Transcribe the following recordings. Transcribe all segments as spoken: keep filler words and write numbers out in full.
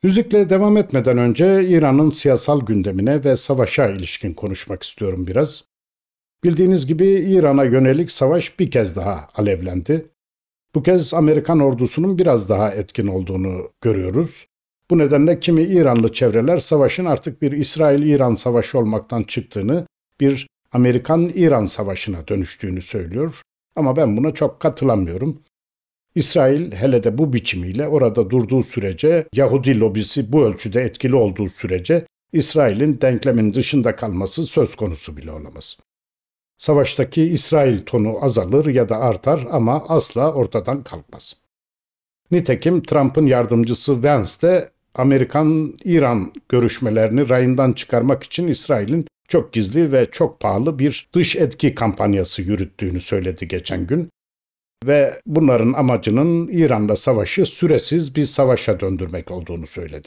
Müzikle devam etmeden önce İran'ın siyasal gündemine ve savaşa ilişkin konuşmak istiyorum biraz. Bildiğiniz gibi İran'a yönelik savaş bir kez daha alevlendi. Bu kez Amerikan ordusunun biraz daha etkin olduğunu görüyoruz. Bu nedenle kimi İranlı çevreler savaşın artık bir İsrail-İran savaşı olmaktan çıktığını, bir Amerikan-İran savaşına dönüştüğünü söylüyor. Ama ben buna çok katılamıyorum. İsrail hele de bu biçimiyle orada durduğu sürece, Yahudi lobisi bu ölçüde etkili olduğu sürece İsrail'in denklemin dışında kalması söz konusu bile olamaz. Savaştaki İsrail tonu azalır ya da artar ama asla ortadan kalkmaz. Nitekim Trump'ın yardımcısı Vance de Amerikan-İran görüşmelerini rayından çıkarmak için İsrail'in çok gizli ve çok pahalı bir dış etki kampanyası yürüttüğünü söyledi geçen gün. Ve bunların amacının İran'la savaşı süresiz bir savaşa döndürmek olduğunu söyledi.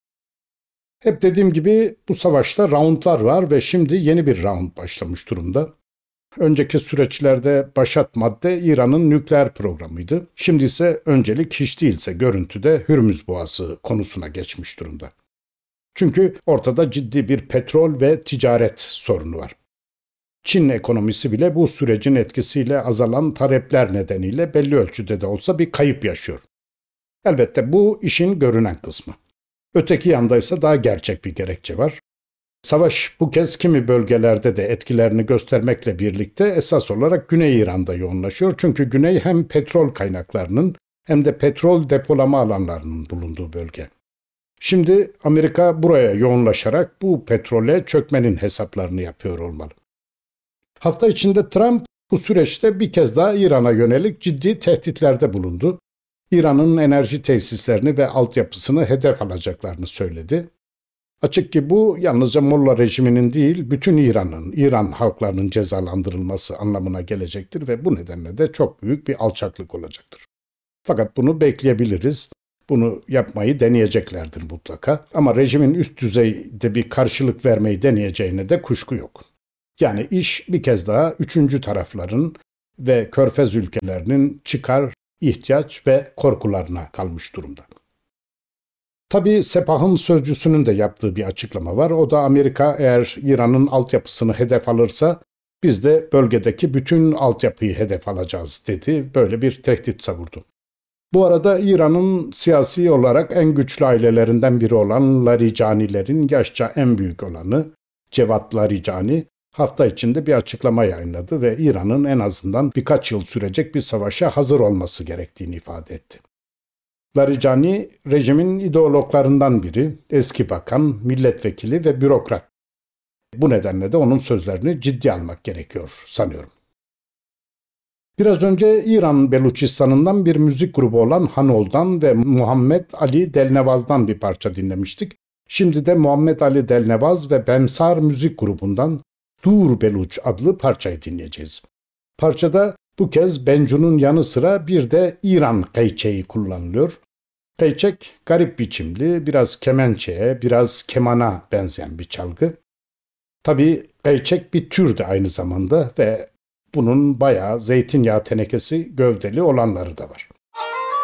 Hep dediğim gibi bu savaşta roundlar var ve şimdi yeni bir round başlamış durumda. Önceki süreçlerde başat madde İran'ın nükleer programıydı. Şimdi ise öncelik hiç değilse görüntüde Hürmüz Boğazı konusuna geçmiş durumda. Çünkü ortada ciddi bir petrol ve ticaret sorunu var. Çin ekonomisi bile bu sürecin etkisiyle azalan talepler nedeniyle belli ölçüde de olsa bir kayıp yaşıyor. Elbette bu işin görünen kısmı. Öteki yanda ise daha gerçek bir gerekçe var. Savaş bu kez kimi bölgelerde de etkilerini göstermekle birlikte esas olarak Güney İran'da yoğunlaşıyor. Çünkü Güney hem petrol kaynaklarının hem de petrol depolama alanlarının bulunduğu bölge. Şimdi Amerika buraya yoğunlaşarak bu petrole çökmenin hesaplarını yapıyor olmalı. Hafta içinde Trump bu süreçte bir kez daha İran'a yönelik ciddi tehditlerde bulundu. İran'ın enerji tesislerini ve altyapısını hedef alacaklarını söyledi. Açık ki bu yalnızca Molla rejiminin değil, bütün İran'ın, İran halklarının cezalandırılması anlamına gelecektir ve bu nedenle de çok büyük bir alçaklık olacaktır. Fakat bunu bekleyebiliriz. Bunu yapmayı deneyeceklerdir mutlaka. Ama rejimin üst düzeyde bir karşılık vermeyi deneyeceğine de kuşku yok. Yani iş bir kez daha üçüncü tarafların ve Körfez ülkelerinin çıkar, ihtiyaç ve korkularına kalmış durumda. Tabii Sepah'ın sözcüsünün de yaptığı bir açıklama var. O da Amerika eğer İran'ın altyapısını hedef alırsa biz de bölgedeki bütün altyapıyı hedef alacağız dedi. Böyle bir tehdit savurdu. Bu arada İran'ın siyasi olarak en güçlü ailelerinden biri olan Laricanilerin yaşça en büyük olanı Cevat Laricani hafta içinde bir açıklama yayınladı ve İran'ın en azından birkaç yıl sürecek bir savaşa hazır olması gerektiğini ifade etti. Laricani, rejimin ideologlarından biri, eski bakan, milletvekili ve bürokrat. Bu nedenle de onun sözlerini ciddiye almak gerekiyor sanıyorum. Biraz önce İran Beluçistan'ından bir müzik grubu olan Hanol'dan ve Muhammed Ali Delnevaz'dan bir parça dinlemiştik. Şimdi de Muhammed Ali Delnevaz ve Bemsar müzik grubundan Dur Beluç adlı parçayı dinleyeceğiz. Parçada bu kez bencunun yanı sıra bir de İran kayçeği kullanılıyor. Kayçek garip biçimli, biraz kemençeye, biraz kemana benzeyen bir çalgı. Tabii kayçek bir tür de aynı zamanda ve bunun bayağı zeytinyağı tenekesi gövdeli olanları da var.